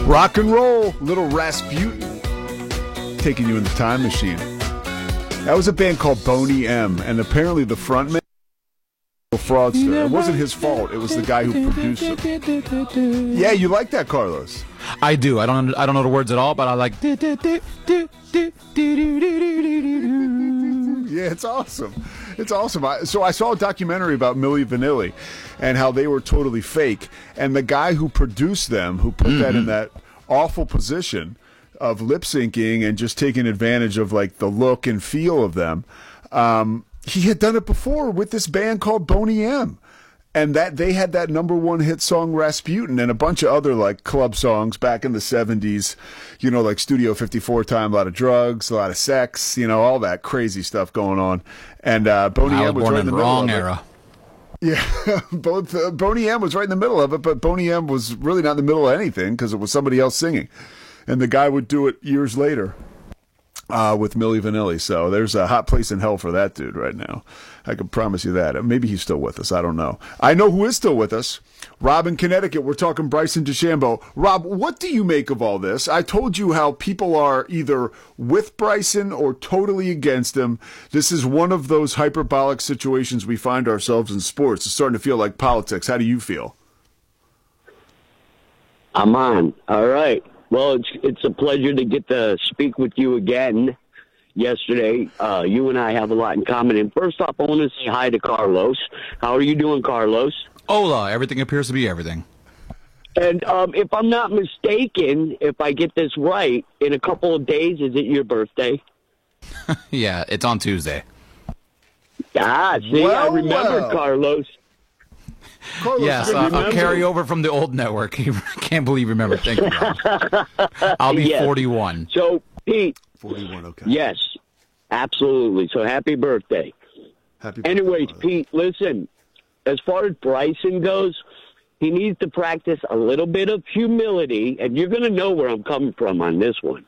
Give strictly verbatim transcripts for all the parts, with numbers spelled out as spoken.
Rock and roll, little Rasputin, taking you in the time machine. That was a band called Boney M, and apparently the frontman was a fraudster. It wasn't his fault. It was the guy who produced it. Yeah, you like that, Carlos? I do. I don't. I don't know the words at all, but I like. Yeah, it's awesome. It's awesome. I, so I saw a documentary about Milli Vanilli and how they were totally fake. And the guy who produced them, who put mm-hmm. that in that awful position of lip syncing and just taking advantage of like the look and feel of them, um, he had done it before with this band called Boney M. And that they had that number one hit song Rasputin and a bunch of other like club songs back in the seventies, you know, like Studio fifty-four time, a lot of drugs, a lot of sex, you know, all that crazy stuff going on. And uh, Boney M was born right in in the wrong middle era. Of it. Yeah, both uh, Boney M was right in the middle of it, but Boney M was really not in the middle of anything because it was somebody else singing, and the guy would do it years later. Uh, with Milli Vanilli. So there's a hot place in hell for that dude right now. I can promise you that. Maybe he's still with us. I don't know. I know who is still with us. Rob in Connecticut. We're talking Bryson DeChambeau. Rob, what do you make of all this? I told you how people are either with Bryson or totally against him. This is one of those hyperbolic situations we find ourselves in sports. It's starting to feel like politics. How do you feel? I'm on. All right. Well, it's it's a pleasure to get to speak with you again yesterday. Uh, you and I have a lot in common. And first off, I want to say hi to Carlos. How are you doing, Carlos? Hola. Everything appears to be everything. And um, if I'm not mistaken, if I get this right, in a couple of days, is it your birthday? Yeah, it's on Tuesday. Ah, see, well, I remember well. Carlos. Carlos, yes, uh, a carryover from the old network. Can't believe you remember. Thank you, Rob. I'll be yes. forty-one. So, Pete. forty-one, okay. Yes, absolutely. So, happy birthday. Happy birthday. Anyways, brother. Pete, listen, as far as Bryson goes, he needs to practice a little bit of humility, and you're going to know where I'm coming from on this one.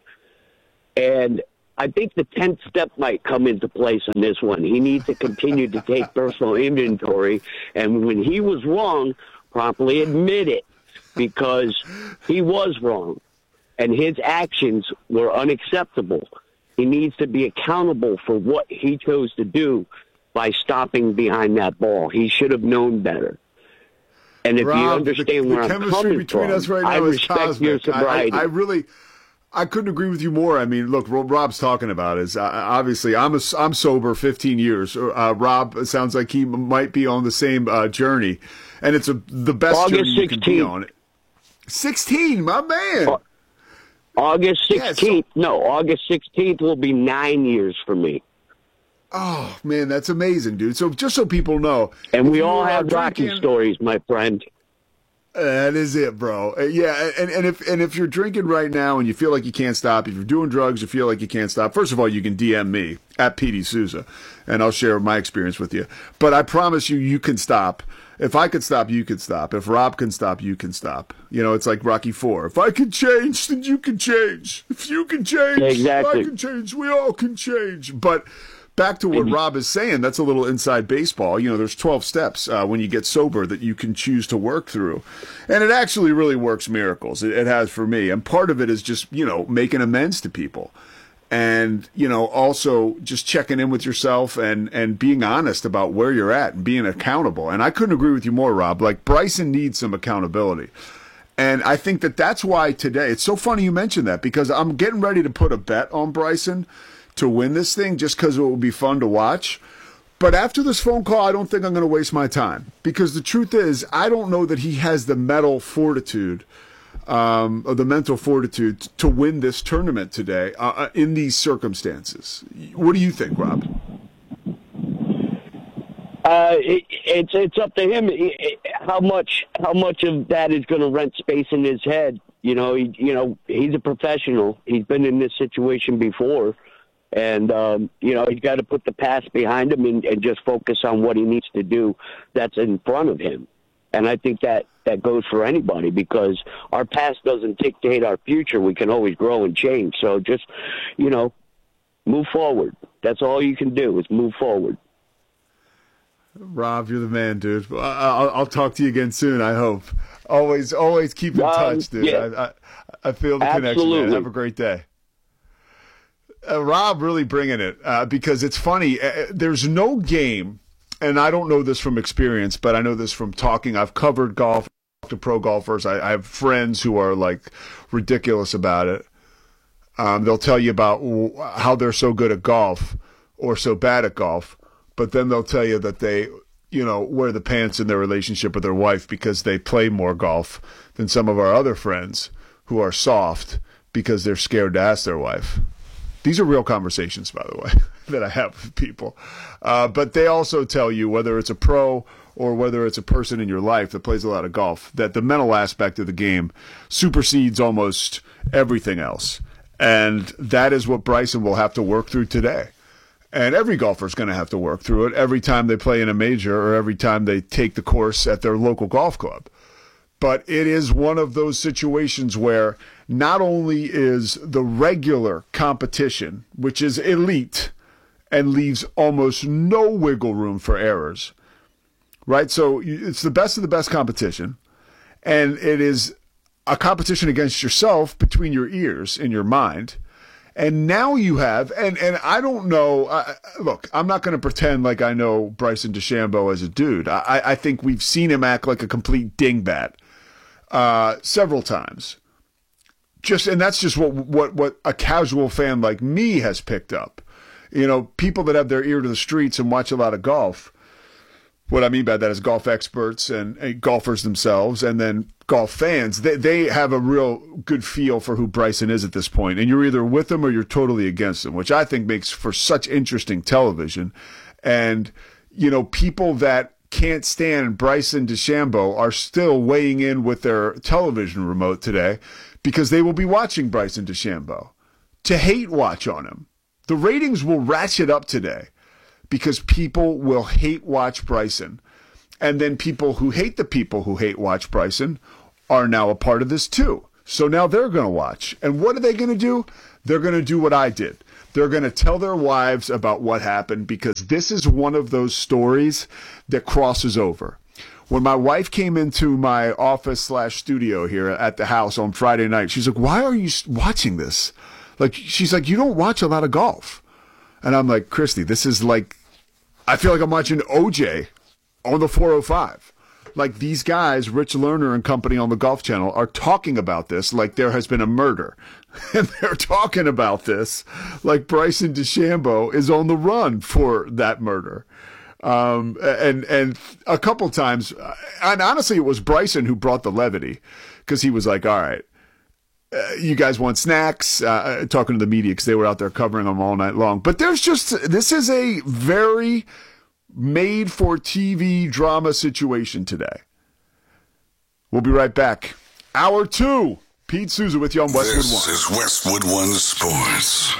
And I think the tenth step might come into place on this one. He needs to continue to take personal inventory, and when he was wrong, promptly admit it, because he was wrong, and his actions were unacceptable. He needs to be accountable for what he chose to do by stopping behind that ball. He should have known better. And if Rob, you understand the, where the I'm chemistry coming between from, us right now I is respect cosmic. your sobriety. I, I, I really, I couldn't agree with you more. I mean, look, what Rob's talking about is uh, obviously I'm a, I'm sober fifteen years. Uh, Rob it sounds like he might be on the same uh, journey, and it's a, the best August journey you can be sixteenth. on. Sixteen, my man. Uh, August sixteenth. Yeah, so, no, August sixteenth will be nine years for me. Oh man, that's amazing, dude. So just so people know, and we if you all are have rocky drinking- stories, my friend. That is it, bro. Uh, yeah, and, and if and if you're drinking right now and you feel like you can't stop, if you're doing drugs, you feel like you can't stop. First of all, you can D M me at P D Souza, and I'll share my experience with you. But I promise you, you can stop. If I could stop, you could stop. If Rob can stop, you can stop. You know, it's like Rocky Four. If I can change, then you can change. If you can change, exactly. I can change. We all can change. But back to what Rob is saying, that's a little inside baseball. You know, there's twelve steps uh, when you get sober that you can choose to work through. And it actually really works miracles. It, it has for me. And part of it is just, you know, making amends to people. And, you know, also just checking in with yourself and, and being honest about where you're at and being accountable. And I couldn't agree with you more, Rob. Like, Bryson needs some accountability. And I think that that's why today, it's so funny you mentioned that, because I'm getting ready to put a bet on Bryson to win this thing just because it will be fun to watch. But after this phone call, I don't think I'm going to waste my time, because the truth is, I don't know that he has the mental fortitude, um, or the mental fortitude to win this tournament today uh, in these circumstances. What do you think, Rob? Uh, it, it's it's up to him. It, it, how much how much of that is going to rent space in his head? You know, he, you know, he's a professional. He's been in this situation before. And, um, you know, he's got to put the past behind him and, and just focus on what he needs to do that's in front of him. And I think that, that goes for anybody, because our past doesn't dictate our future. We can always grow and change. So just, you know, move forward. That's all you can do is move forward. Rob, you're the man, dude. I'll, I'll talk to you again soon, I hope. Always, always keep in um, touch, dude. Yeah. I, I, I feel the connection, Absolutely. man. Have a great day. Uh, Rob really bringing it uh, because it's funny. Uh, there's no game, and I don't know this from experience, but I know this from talking. I've covered golf to pro golfers. I, I have friends who are like ridiculous about it. Um, they'll tell you about how they're so good at golf or so bad at golf, but then they'll tell you that they, you know, wear the pants in their relationship with their wife because they play more golf than some of our other friends who are soft because they're scared to ask their wife. These are real conversations, by the way, that I have with people. Uh, but they also tell you, whether it's a pro or whether it's a person in your life that plays a lot of golf, that the mental aspect of the game supersedes almost everything else. And that is what Bryson will have to work through today. And every golfer is going to have to work through it every time they play in a major or every time they take the course at their local golf club. But it is one of those situations where not only is the regular competition, which is elite and leaves almost no wiggle room for errors, right? So it's the best of the best competition, and it is a competition against yourself between your ears in your mind. And now you have, and, and I don't know, uh, look, I'm not going to pretend like I know Bryson DeChambeau as a dude. I, I think we've seen him act like a complete dingbat uh, several times. Just, and that's just what, what, what a casual fan like me has picked up. You know, people that have their ear to the streets and watch a lot of golf. What I mean by that is golf experts and, and golfers themselves, and then golf fans. They they have a real good feel for who Bryson is at this point, and you're either with him or you're totally against him, which I think makes for such interesting television. And you know, people that can't stand Bryson DeChambeau are still weighing in with their television remote today because they will be watching Bryson DeChambeau to hate watch on him. The ratings will ratchet up today because people will hate watch Bryson. And then people who hate the people who hate watch Bryson are now a part of this too. So now they're going to watch. And what are they going to do? They're going to do what I did. They're going to tell their wives about what happened because this is one of those stories that crosses over. When my wife came into my office slash studio here at the house on Friday night, she's like, why are you watching this? Like, she's like, you don't watch a lot of golf. And I'm like, Christy, this is like, I feel like I'm watching O J on the four oh five. Like, these guys, Rich Lerner and company on the Golf Channel, are talking about this like there has been a murder. And they're talking about this like Bryson DeChambeau is on the run for that murder. Um, and, and a couple times, and honestly, it was Bryson who brought the levity because he was like, all right, uh, you guys want snacks? Uh, talking to the media because they were out there covering them all night long. But there's just, this is a very made-for-T V drama situation today. We'll be right back. Hour two. Pete Souza with you on Westwood One. This is Westwood One Sports.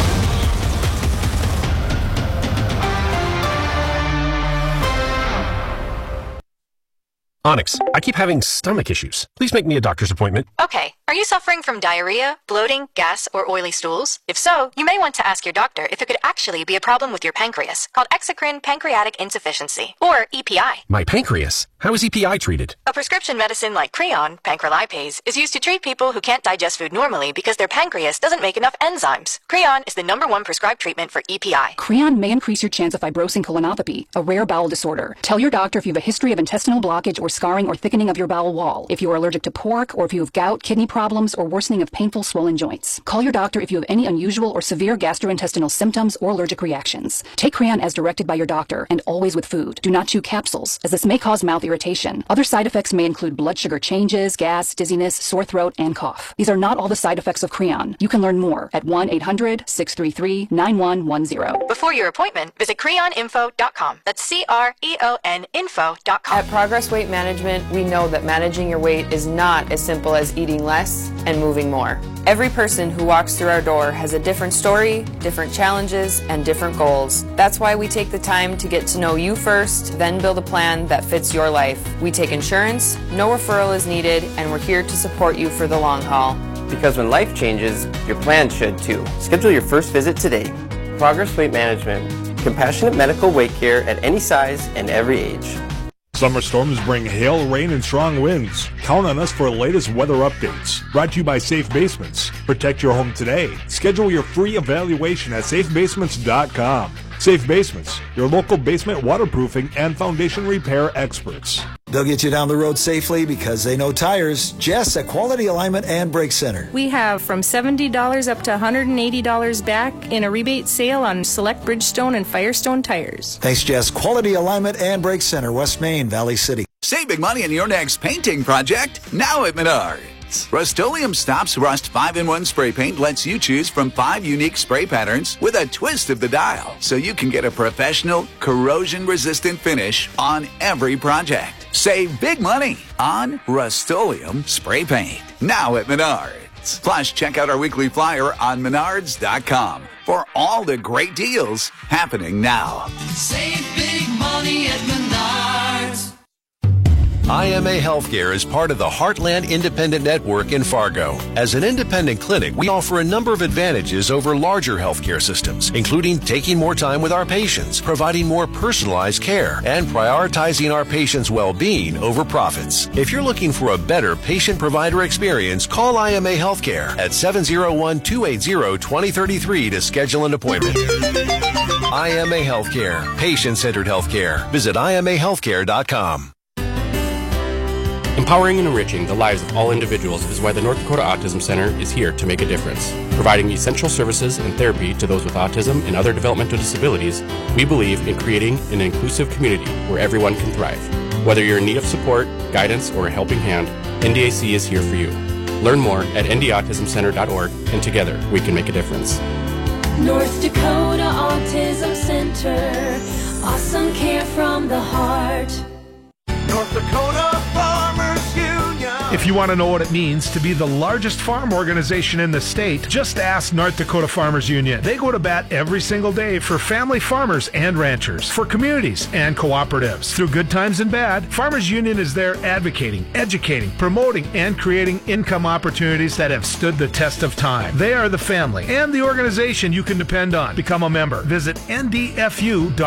Onyx, I keep having stomach issues. Please make me a doctor's appointment. Okay. Are you suffering from diarrhea, bloating, gas, or oily stools? If so, you may want to ask your doctor if it could actually be a problem with your pancreas, called exocrine pancreatic insufficiency, or E P I. My pancreas? How is E P I treated? A prescription medicine like Creon, pancrelipase, is used to treat people who can't digest food normally because their pancreas doesn't make enough enzymes. Creon is the number one prescribed treatment for E P I. Creon may increase your chance of fibrosing colonopathy, a rare bowel disorder. Tell your doctor if you have a history of intestinal blockage or scarring or thickening of your bowel wall, if you are allergic to pork, or if you have gout, kidney problems, or worsening of painful swollen joints. Call your doctor if you have any unusual or severe gastrointestinal symptoms or allergic reactions. Take Creon as directed by your doctor, and always with food. Do not chew capsules, as this may cause mouth irritation. Other side effects may include blood sugar changes, gas, dizziness, sore throat, and cough. These are not all the side effects of Creon. You can learn more at one eight hundred, six three three, nine one one zero. Before your appointment, visit creon info dot com. That's C R E O N info dot com. At Progress Weight Management, we know that managing your weight is not as simple as eating less and moving more. Every person who walks through our door has a different story, different challenges, and different goals. That's why we take the time to get to know you first, then build a plan that fits your life. We take insurance, no referral is needed, and we're here to support you for the long haul. Because when life changes, your plan should too. Schedule your first visit today. Progress Weight Management. Compassionate medical weight care at any size and every age. Summer storms bring hail, rain, and strong winds. Count on us for the latest weather updates. Brought to you by Safe Basements. Protect your home today. Schedule your free evaluation at safe basements dot com. Safe Basements, your local basement waterproofing and foundation repair experts. They'll get you down the road safely because they know tires. Jess at Quality Alignment and Brake Center. We have from seventy dollars up to one hundred eighty dollars back in a rebate sale on select Bridgestone and Firestone tires. Thanks, Jess. Quality Alignment and Brake Center, West Main, Valley City. Save big money on your next painting project now at Menards. Rust-Oleum Stops Rust five in one spray paint lets you choose from five unique spray patterns with a twist of the dial, so you can get a professional, corrosion-resistant finish on every project. Save big money on Rust-Oleum spray paint now at Menards. Plus, check out our weekly flyer on menards dot com for all the great deals happening now. Save big money at Menards. I M A Healthcare is part of the Heartland Independent Network in Fargo. As an independent clinic, we offer a number of advantages over larger healthcare systems, including taking more time with our patients, providing more personalized care, and prioritizing our patients' well-being over profits. If you're looking for a better patient-provider experience, call I M A Healthcare at seven oh one, two eight zero, two oh three three to schedule an appointment. I M A Healthcare, patient-centered healthcare. Visit I M A healthcare dot com. Empowering and enriching the lives of all individuals is why the North Dakota Autism Center is here to make a difference. Providing essential services and therapy to those with autism and other developmental disabilities, we believe in creating an inclusive community where everyone can thrive. Whether you're in need of support, guidance, or a helping hand, N D A C is here for you. Learn more at n d autism center dot org, and together we can make a difference. North Dakota Autism Center. Awesome care from the heart. North Dakota Farmers Union. If you want to know what it means to be the largest farm organization in the state, just ask North Dakota Farmers Union. They go to bat every single day for family farmers and ranchers, for communities and cooperatives. Through good times and bad, Farmers Union is there advocating, educating, promoting, and creating income opportunities that have stood the test of time. They are the family and the organization you can depend on. Become a member. Visit N D F U dot